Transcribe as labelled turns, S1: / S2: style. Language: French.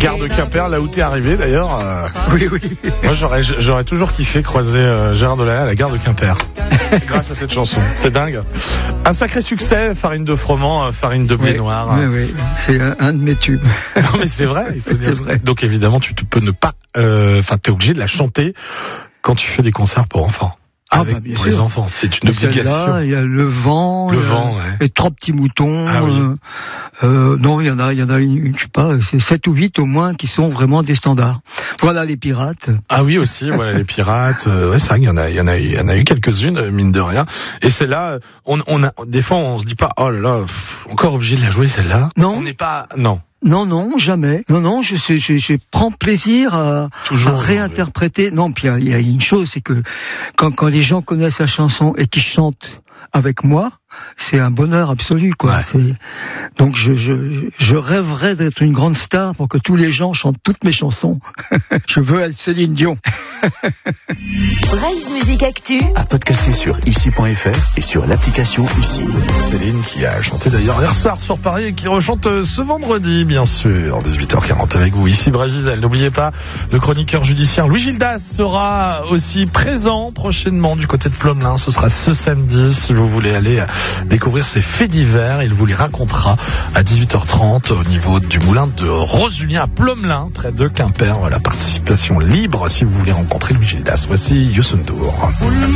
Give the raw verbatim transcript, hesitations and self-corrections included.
S1: Gare de Quimper, là où t'es arrivé d'ailleurs. Euh...
S2: Oui, oui.
S1: Moi, j'aurais, j'aurais toujours kiffé croiser euh, Gérard Delahaye à la gare de Quimper. Grâce à cette chanson. C'est dingue. Un sacré succès, Farine de froment, euh, Farine de blé
S2: oui,
S1: noir.
S2: Oui, oui. C'est un, un de mes tubes.
S1: Non, mais c'est vrai. Il faut dire
S2: c'est vrai.
S1: Donc évidemment, tu te peux ne pas. Enfin, euh, t'es obligé de la chanter quand tu fais des concerts pour enfants.
S2: Ah,
S1: Avec,
S2: bah, bien
S1: pour
S2: sûr.
S1: les enfants, c'est une obligation.
S2: Il y a le vent,
S1: le
S2: il y a
S1: vent, ouais.
S2: les trois petits moutons.
S1: Ah, oui.
S2: euh, euh, non, il y en a, il y en a, une, je sais pas, c'est sept ou huit au moins qui sont vraiment des standards. Voilà les pirates.
S1: Ah oui aussi, voilà les pirates. Euh, ouais, c'est vrai qu'il y en a, il y en a, il y en a eu quelques-unes, mine de rien. Et celle-là, on, on a, des fois, on se dit pas, oh là là, pff, encore obligé de la jouer celle-là.
S2: Non.
S1: On n'est pas, non.
S2: Non, non, jamais. Non, non, je, je, je, je prends plaisir à,
S1: Toujours,
S2: à réinterpréter. Non, puis il y, y a une chose, c'est que quand, quand les gens connaissent la chanson et qu'ils chantent avec moi, c'est un bonheur absolu, quoi.
S1: Ouais.
S2: C'est... Donc je, je, je rêverais d'être une grande star pour que tous les gens chantent toutes mes chansons. Je veux être Céline Dion.
S3: Rise Musique Actu.
S4: À podcaster sur ici point f r et sur l'application Ici.
S1: Céline qui a chanté d'ailleurs hier soir sur Paris et qui rechante ce vendredi, bien sûr, dix-huit heures quarante avec vous. Ici Brésil, n'oubliez pas, le chroniqueur judiciaire Louis Gildas sera aussi présent prochainement du côté de Plomelin. Ce sera ce samedi, si vous voulez aller découvrir ses faits divers. Il vous les racontera à dix-huit heures trente au niveau du moulin de Rosulien à Plomelin, près de Quimper. Voilà, participation libre si vous voulez rencontrer Louis Gildas. Voici Youssou N'Dour.